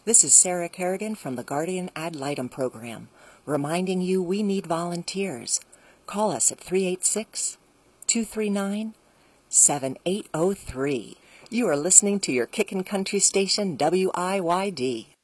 This is Sarah Kerrigan from the Guardian Ad Litem program, reminding you we need volunteers. Call us at 386-239-7803. You are listening to your Kickin' Country station, WIYD.